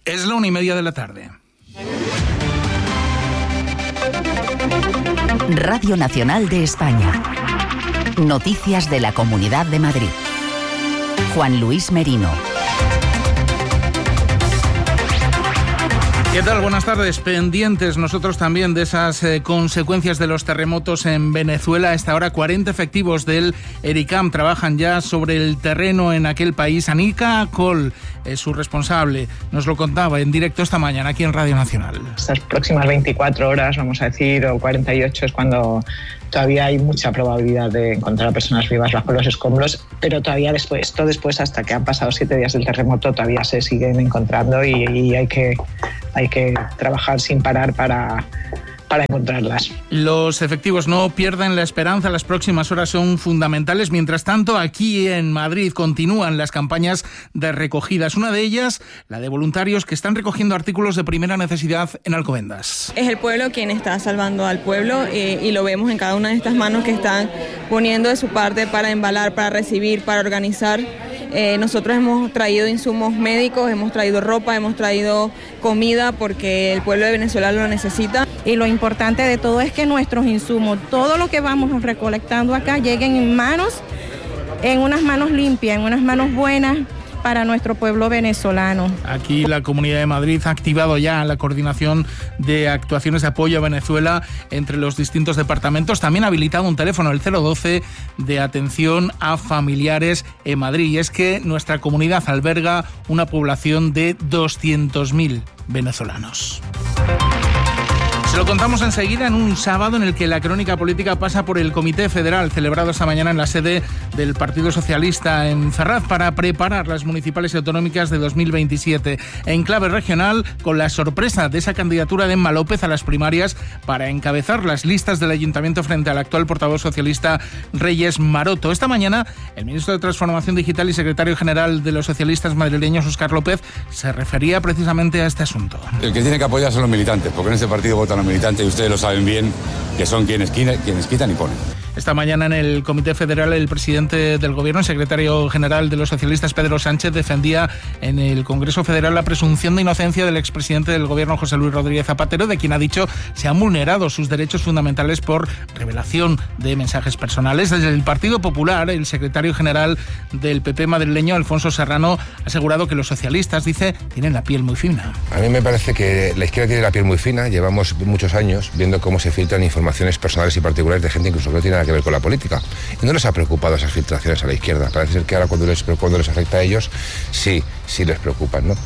Es la 1:30 de la tarde. Radio Nacional de España. Noticias de la Comunidad de Madrid. Juan Luis Merino. ¿Qué tal? Buenas tardes. Pendientes nosotros también de esas consecuencias de los terremotos en Venezuela. A esta hora 40 efectivos del ERICAM trabajan ya sobre el terreno en aquel país. Anika Col es su responsable. Nos lo contaba en directo esta mañana aquí en Radio Nacional. Estas próximas 24 horas, vamos a decir, o 48, es cuando todavía hay mucha probabilidad de encontrar a personas vivas bajo los escombros, pero todavía después, hasta que han pasado 7 días del terremoto, todavía se siguen encontrando y hay que trabajar sin parar para encontrarlas. Los efectivos no pierden la esperanza, las próximas horas son fundamentales. Mientras tanto, aquí en Madrid continúan las campañas de recogidas. Una de ellas, la de voluntarios que están recogiendo artículos de primera necesidad en Alcobendas. Es el pueblo quien está salvando al pueblo y lo vemos en cada una de estas manos que están poniendo de su parte para embalar, para recibir, para organizar. Nosotros hemos traído insumos médicos, hemos traído ropa, hemos traído comida porque el pueblo de Venezuela lo necesita. Y lo importante de todo es que nuestros insumos, todo lo que vamos recolectando acá, lleguen en unas manos limpias, en unas manos buenas para nuestro pueblo venezolano. Aquí la Comunidad de Madrid ha activado ya la coordinación de actuaciones de apoyo a Venezuela entre los distintos departamentos. También ha habilitado un teléfono, el 012, de atención a familiares en Madrid. Y es que nuestra comunidad alberga una población de 200.000 venezolanos. Se lo contamos enseguida en un sábado en el que la crónica política pasa por el Comité Federal celebrado esta mañana en la sede del Partido Socialista en Ferraz para preparar las municipales y autonómicas de 2027. En clave regional, con la sorpresa de esa candidatura de Emma López a las primarias para encabezar las listas del Ayuntamiento frente al actual portavoz socialista Reyes Maroto. Esta mañana, el ministro de Transformación Digital y secretario general de los socialistas madrileños, Óscar López, se refería precisamente a este asunto. El que tiene que apoyar son los militantes, porque en este partido votan militantes y ustedes lo saben bien, que son quienes quitan y ponen. Esta mañana en el Comité Federal el presidente del Gobierno, el secretario general de los socialistas Pedro Sánchez, defendía en el Congreso Federal la presunción de inocencia del expresidente del Gobierno José Luis Rodríguez Zapatero, de quien ha dicho se han vulnerado sus derechos fundamentales por revelación de mensajes personales. Desde el Partido Popular, el secretario general del PP madrileño, Alfonso Serrano, ha asegurado que los socialistas, dice, tienen la piel muy fina. A mí me parece que la izquierda tiene la piel muy fina. Llevamos muchos años viendo cómo se filtran informaciones personales y particulares de gente incluso que no tiene nada que ver con la política. Y no les ha preocupado esas filtraciones a la izquierda. Parece ser que ahora cuando les afecta a ellos, sí les preocupan, ¿no?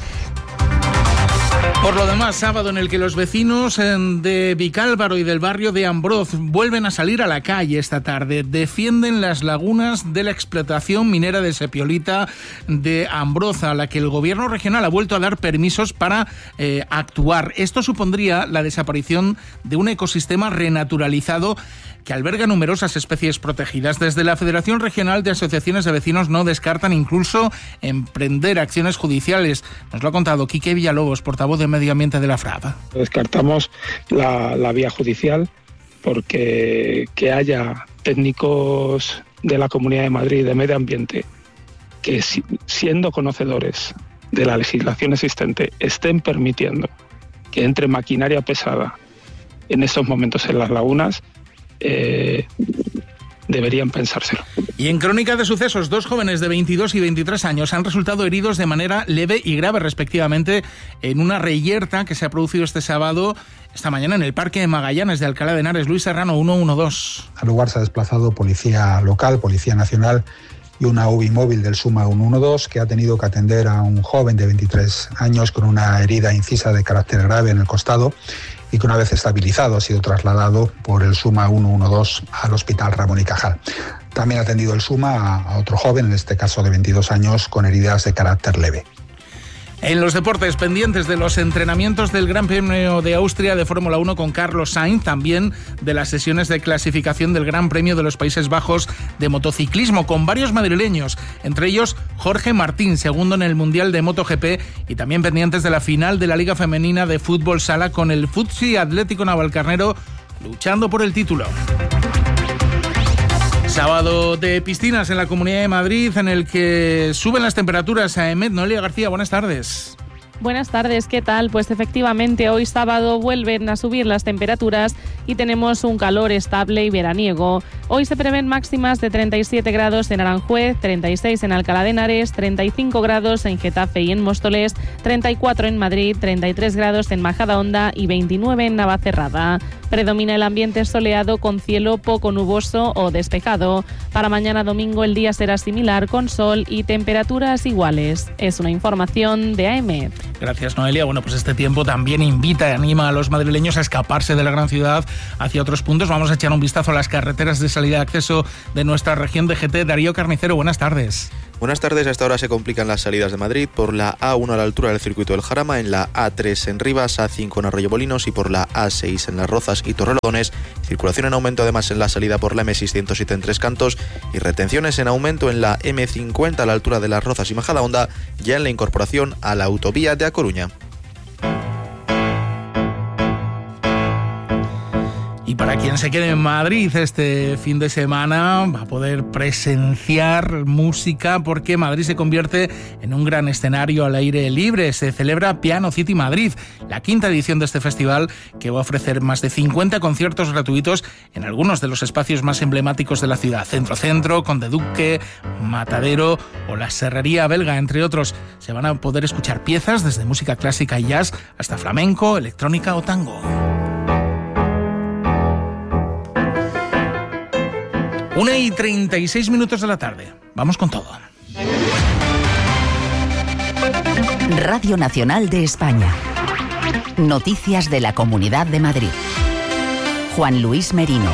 Por lo demás, sábado en el que los vecinos de Vicálvaro y del barrio de Ambroz vuelven a salir a la calle esta tarde. Defienden las lagunas de la explotación minera de sepiolita de Ambroz, a la que el gobierno regional ha vuelto a dar permisos para actuar. Esto supondría la desaparición de un ecosistema renaturalizado que alberga numerosas especies protegidas. Desde la Federación Regional de Asociaciones de Vecinos no descartan incluso emprender acciones judiciales. Nos lo ha contado Quique Villalobos, portavoz de Medio Ambiente de la FRAB. Descartamos la vía judicial porque que haya técnicos de la Comunidad de Madrid de Medio Ambiente que, siendo conocedores de la legislación existente, estén permitiendo que entre maquinaria pesada en estos momentos en las lagunas, deberían pensárselo. Y en crónica de sucesos, 2 jóvenes de 22 y 23 años han resultado heridos de manera leve y grave respectivamente en una reyerta que se ha producido esta mañana en el Parque de Magallanes de Alcalá de Henares. Luis Serrano, 112. Al lugar se ha desplazado policía local, policía nacional y una UBI móvil del SUMA 112 que ha tenido que atender a un joven de 23 años con una herida incisa de carácter grave en el costado y que una vez estabilizado ha sido trasladado por el SUMA 112 al Hospital Ramón y Cajal. También ha atendido el SUMA a otro joven, en este caso de 22 años, con heridas de carácter leve. En los deportes, pendientes de los entrenamientos del Gran Premio de Austria de Fórmula 1 con Carlos Sainz, también de las sesiones de clasificación del Gran Premio de los Países Bajos de motociclismo, con varios madrileños, entre ellos Jorge Martín, segundo en el Mundial de MotoGP, y también pendientes de la final de la Liga Femenina de Fútbol Sala con el Futsi Atlético Navalcarnero luchando por el título. Sábado de piscinas en la Comunidad de Madrid, en el que suben las temperaturas. Noelia García, buenas tardes. Buenas tardes, ¿qué tal? Pues efectivamente hoy sábado vuelven a subir las temperaturas y tenemos un calor estable y veraniego. Hoy se prevén máximas de 37 grados en Aranjuez, 36 en Alcalá de Henares, 35 grados en Getafe y en Móstoles, 34 en Madrid, 33 grados en Majadahonda y 29 en Navacerrada. Predomina el ambiente soleado con cielo poco nuboso o despejado. Para mañana domingo el día será similar con sol y temperaturas iguales. Es una información de AEMET. Gracias, Noelia. Bueno, pues este tiempo también invita y anima a los madrileños a escaparse de la gran ciudad hacia otros puntos. Vamos a echar un vistazo a las carreteras de salida de acceso de nuestra región de GT. Darío Carnicero, buenas tardes. Buenas tardes. A esta hora se complican las salidas de Madrid por la A1 a la altura del circuito del Jarama, en la A3 en Rivas, A5 en Arroyomolinos y por la A6 en Las Rozas y Torrelodones. Circulación en aumento además en la salida por la M607 en Tres Cantos y retenciones en aumento en la M50 a la altura de Las Rozas y Majadahonda, ya en la incorporación a la autovía de A Coruña. Y para quien se quede en Madrid este fin de semana va a poder presenciar música, porque Madrid se convierte en un gran escenario al aire libre. Se celebra Piano City Madrid, la 5ª edición de este festival, que va a ofrecer más de 50 conciertos gratuitos en algunos de los espacios más emblemáticos de la ciudad. Centro, Conde Duque, Matadero o la Serrería Belga, entre otros. Se van a poder escuchar piezas desde música clásica y jazz hasta flamenco, electrónica o tango. 1:36 de la tarde. Vamos con todo. Radio Nacional de España. Noticias de la Comunidad de Madrid. Juan Luis Merino.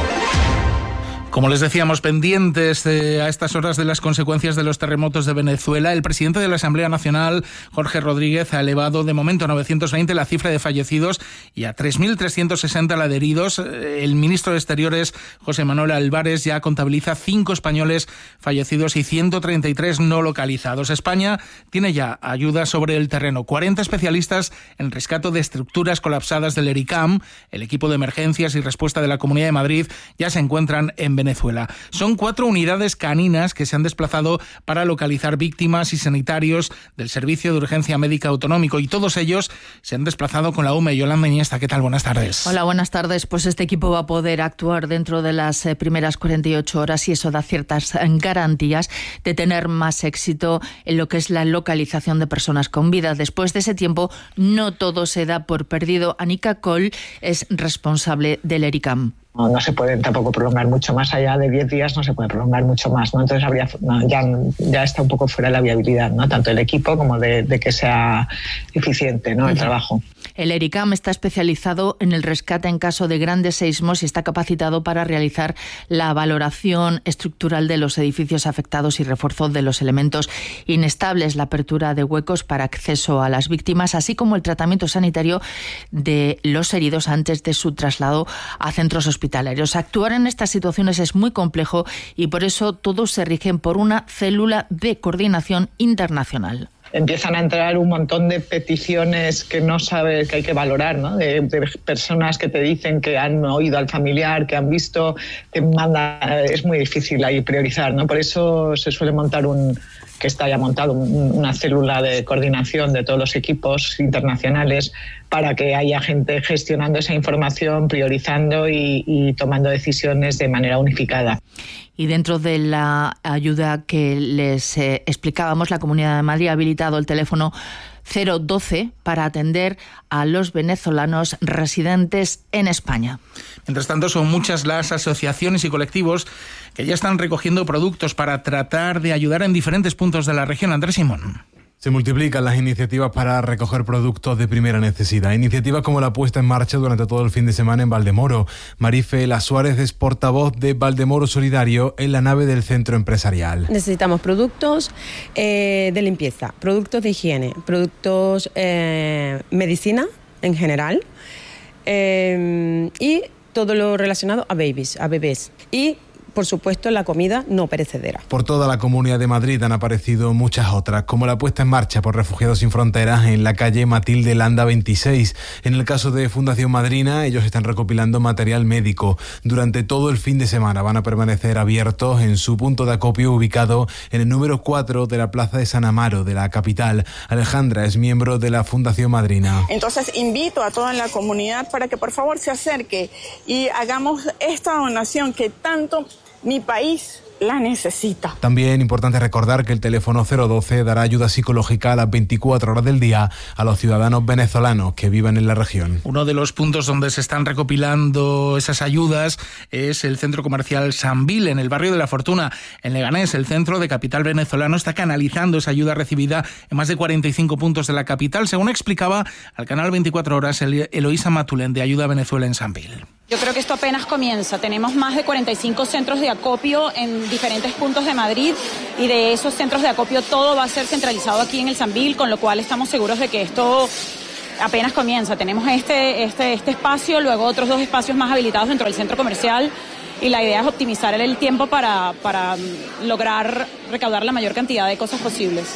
Como les decíamos, pendientes a estas horas de las consecuencias de los terremotos de Venezuela, el presidente de la Asamblea Nacional, Jorge Rodríguez, ha elevado de momento a 920 la cifra de fallecidos y a 3.360 la de heridos. El ministro de Exteriores, José Manuel Álvarez, ya contabiliza 5 españoles fallecidos y 133 no localizados. España tiene ya ayuda sobre el terreno. 40 especialistas en rescate de estructuras colapsadas del ERICAM, el equipo de emergencias y respuesta de la Comunidad de Madrid, ya se encuentran en Venezuela. Son 4 unidades caninas que se han desplazado para localizar víctimas y sanitarios del Servicio de Urgencia Médica Autonómico, y todos ellos se han desplazado con la UME. Yolanda Iniesta, ¿qué tal? Buenas tardes. Hola, buenas tardes. Pues este equipo va a poder actuar dentro de las primeras 48 horas y eso da ciertas garantías de tener más éxito en lo que es la localización de personas con vida. Después de ese tiempo, no todo se da por perdido. Anika Kohl es responsable del ERICAM. No se pueden tampoco prolongar mucho más allá de 10 días, no se puede prolongar mucho más, ¿no? Entonces ya está un poco fuera de la viabilidad, ¿no? Tanto el equipo como de que sea eficiente, ¿no? El trabajo. El ERICAM está especializado en el rescate en caso de grandes seísmos y está capacitado para realizar la valoración estructural de los edificios afectados y refuerzo de los elementos inestables, la apertura de huecos para acceso a las víctimas, así como el tratamiento sanitario de los heridos antes de su traslado a centros hospitalarios. Actuar en estas situaciones es muy complejo y por eso todos se rigen por una célula de coordinación internacional. Empiezan a entrar un montón de peticiones que no sabes, que hay que valorar, ¿no? De personas que te dicen que han oído al familiar, que han visto, que mandan. Es muy difícil ahí priorizar, ¿no? Por eso se suele montar que está ya montado una célula de coordinación de todos los equipos internacionales para que haya gente gestionando esa información, priorizando y tomando decisiones de manera unificada. Y dentro de la ayuda que les explicábamos, la Comunidad de Madrid ha habilitado el teléfono 012 para atender a los venezolanos residentes en España. Mientras tanto, son muchas las asociaciones y colectivos que ya están recogiendo productos para tratar de ayudar en diferentes puntos de la región. Andrés Simón. Se multiplican las iniciativas para recoger productos de primera necesidad. Iniciativas como la puesta en marcha durante todo el fin de semana en Valdemoro. Marifela Suárez es portavoz de Valdemoro Solidario en la nave del centro empresarial. Necesitamos productos de limpieza, productos de higiene, productos medicina en general y todo lo relacionado a bebés. Y por supuesto, la comida no perecedera. Por toda la Comunidad de Madrid han aparecido muchas otras, como la puesta en marcha por Refugiados Sin Fronteras en la calle Matilde Landa 26. En el caso de Fundación Madrina, ellos están recopilando material médico. Durante todo el fin de semana van a permanecer abiertos en su punto de acopio ubicado en el número 4 de la Plaza de San Amaro, de la capital. Alejandra es miembro de la Fundación Madrina. Entonces invito a toda la comunidad para que por favor se acerque y hagamos esta donación que tanto mi país la necesita. También importante recordar que el teléfono 012 dará ayuda psicológica a las 24 horas del día a los ciudadanos venezolanos que viven en la región. Uno de los puntos donde se están recopilando esas ayudas es el centro comercial Sambil, en el barrio de La Fortuna. En Leganés, el centro de capital venezolano está canalizando esa ayuda recibida en más de 45 puntos de la capital, según explicaba al canal 24 Horas Eloísa Matulén, de Ayuda Venezuela en Sambil. Yo creo que esto apenas comienza. Tenemos más de 45 centros de acopio en diferentes puntos de Madrid y de esos centros de acopio todo va a ser centralizado aquí en el Sambil, con lo cual estamos seguros de que esto apenas comienza. Tenemos este espacio, luego otros 2 espacios más habilitados dentro del centro comercial y la idea es optimizar el tiempo para lograr recaudar la mayor cantidad de cosas posibles.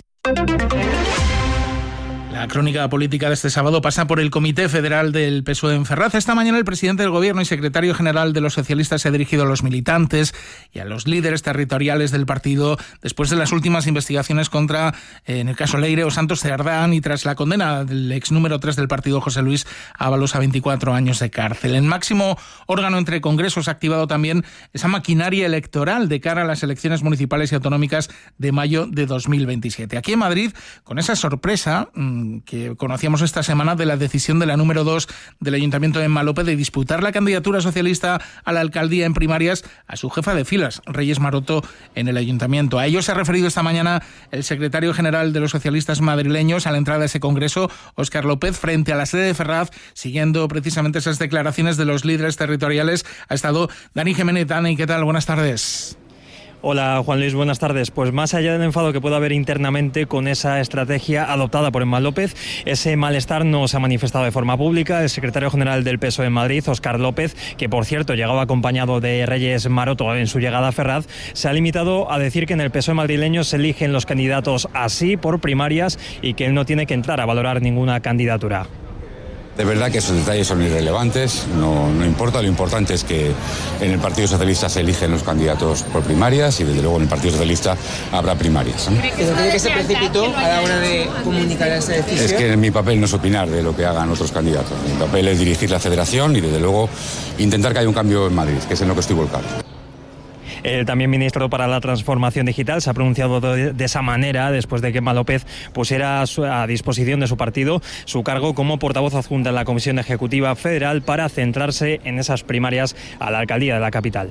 La crónica política de este sábado pasa por el Comité Federal del PSOE en Ferraz. Esta mañana el presidente del Gobierno y secretario general de los socialistas se ha dirigido a los militantes y a los líderes territoriales del partido después de las últimas investigaciones contra, en el caso Leire o Santos Cerdán, y tras la condena del ex número 3 del partido, José Luis Ábalos, a 24 años de cárcel. El máximo órgano entre congresos ha activado también esa maquinaria electoral de cara a las elecciones municipales y autonómicas de mayo de 2027. Aquí en Madrid, con esa sorpresa que conocíamos esta semana de la decisión de la número 2 del Ayuntamiento de Emma López de disputar la candidatura socialista a la alcaldía en primarias a su jefa de filas, Reyes Maroto, en el Ayuntamiento. A ello se ha referido esta mañana el secretario general de los socialistas madrileños a la entrada de ese congreso, Óscar López, frente a la sede de Ferraz, siguiendo precisamente esas declaraciones de los líderes territoriales. Ha estado Dani Jiménez. Dani, ¿qué tal? Buenas tardes. Hola Juan Luis, buenas tardes. Pues más allá del enfado que pueda haber internamente con esa estrategia adoptada por Emma López, ese malestar no se ha manifestado de forma pública. El secretario general del PSOE en Madrid, Óscar López, que por cierto llegaba acompañado de Reyes Maroto en su llegada a Ferraz, se ha limitado a decir que en el PSOE madrileño se eligen los candidatos así por primarias y que él no tiene que entrar a valorar ninguna candidatura. De verdad que esos detalles son irrelevantes, no importa, lo importante es que en el Partido Socialista se eligen los candidatos por primarias y desde luego en el Partido Socialista habrá primarias. ¿Pero cree que se precipitó a la hora de comunicar esta decisión? Es que mi papel no es opinar de lo que hagan otros candidatos, mi papel es dirigir la federación y desde luego intentar que haya un cambio en Madrid, que es en lo que estoy volcado. El también ministro para la Transformación Digital se ha pronunciado de esa manera después de que Emma López pusiera a disposición de su partido su cargo como portavoz adjunta en la Comisión Ejecutiva Federal para centrarse en esas primarias a la alcaldía de la capital.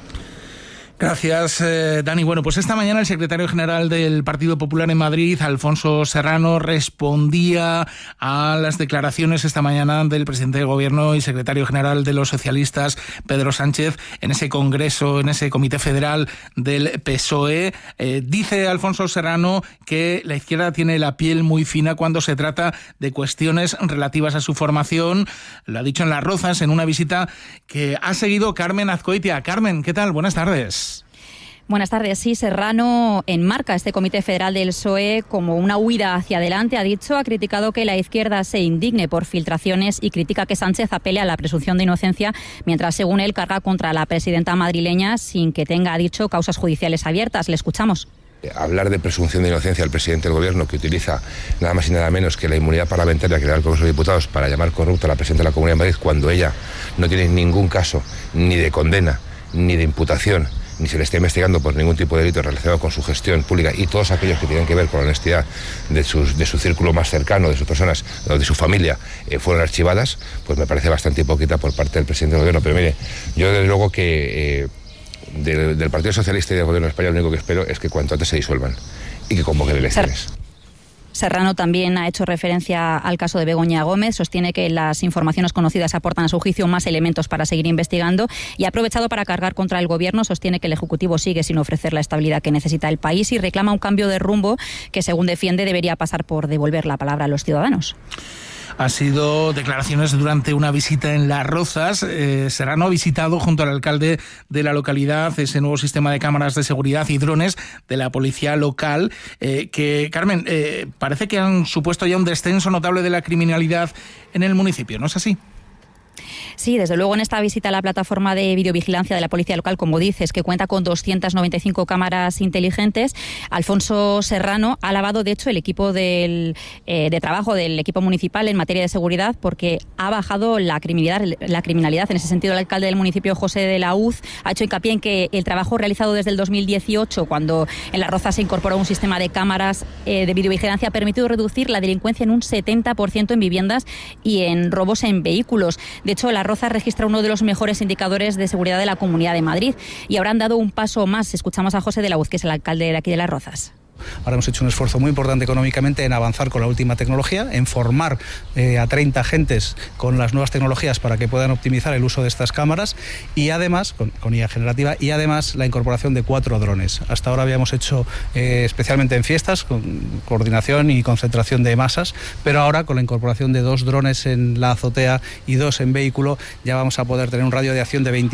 Gracias, Dani. Bueno, pues esta mañana el secretario general del Partido Popular en Madrid, Alfonso Serrano, respondía a las declaraciones esta mañana del presidente del Gobierno y secretario general de los socialistas, Pedro Sánchez, en ese congreso, en ese comité federal del PSOE. Dice Alfonso Serrano que la izquierda tiene la piel muy fina cuando se trata de cuestiones relativas a su formación. Lo ha dicho en Las Rozas, en una visita que ha seguido Carmen Azcoitia. Carmen, ¿qué tal? Buenas tardes. Buenas tardes. Sí, Serrano enmarca este Comité Federal del PSOE como una huida hacia adelante. Ha criticado que la izquierda se indigne por filtraciones y critica que Sánchez apele a la presunción de inocencia, mientras, según él, carga contra la presidenta madrileña sin que tenga, ha dicho, causas judiciales abiertas. Le escuchamos. Hablar de presunción de inocencia al presidente del Gobierno, que utiliza nada más y nada menos que la inmunidad parlamentaria que da el Congreso de Diputados para llamar corrupta a la presidenta de la Comunidad de Madrid, cuando ella no tiene ningún caso ni de condena ni de imputación, ni se le está investigando por ningún tipo de delito relacionado con su gestión pública, y todos aquellos que tienen que ver con la honestidad de su círculo más cercano, de sus personas o de su familia, fueron archivadas, pues me parece bastante hipócrita por parte del presidente del Gobierno. Pero mire, yo desde luego que del Partido Socialista y del Gobierno de España lo único que espero es que cuanto antes se disuelvan y que convoquen elecciones. Serrano también ha hecho referencia al caso de Begoña Gómez, sostiene que las informaciones conocidas aportan a su juicio más elementos para seguir investigando y ha aprovechado para cargar contra el Gobierno. Sostiene que el Ejecutivo sigue sin ofrecer la estabilidad que necesita el país y reclama un cambio de rumbo que, según defiende, debería pasar por devolver la palabra a los ciudadanos. ha sido declaraciones durante una visita en Las Rozas. Serrano ha visitado junto al alcalde de la localidad ese nuevo sistema de cámaras de seguridad y drones de la policía local, que, Carmen, parece que han supuesto ya un descenso notable de la criminalidad en el municipio, ¿no es así? Sí, desde luego en esta visita a la plataforma de videovigilancia de la policía local, como dices, que cuenta con 295 cámaras inteligentes, Alfonso Serrano ha alabado, de hecho, el equipo de trabajo del equipo municipal en materia de seguridad, porque ha bajado la criminalidad. En ese sentido, el alcalde del municipio, José de la Hoz, ha hecho hincapié en que el trabajo realizado desde el 2018, cuando en Las Rozas se incorporó un sistema de cámaras de videovigilancia, ha permitido reducir la delincuencia en un 70% en viviendas y en robos en vehículos. De hecho, Las Rozas registra uno de los mejores indicadores de seguridad de la Comunidad de Madrid y ahora han dado un paso más. Escuchamos a José de la Hoz, que es el alcalde de aquí de Las Rozas. Ahora hemos hecho un esfuerzo muy importante económicamente en avanzar con la última tecnología, en formar a 30 agentes con las nuevas tecnologías para que puedan optimizar el uso de estas cámaras y además, con IA generativa, y además la incorporación de 4 drones. Hasta ahora habíamos hecho especialmente en fiestas, con coordinación y concentración de masas, pero ahora con la incorporación de 2 drones en la azotea y 2 en vehículo ya vamos a poder tener un radio de acción de 20